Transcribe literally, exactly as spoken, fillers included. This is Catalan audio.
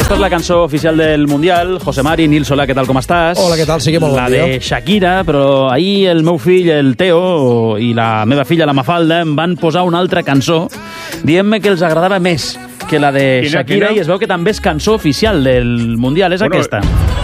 Aquesta és la cançó oficial del Mundial. José Mari, Nil Solà, què tal, com estàs? Hola, què tal? Sí que molt bon la dia. La de Shakira, però ahir el meu fill, el Teo, i la meva filla, la Mafalda, em van posar una altra cançó dient-me que els agradava més que la de quina, Shakira, quina? i es veu que també és cançó oficial del Mundial. És Bueno, aquesta.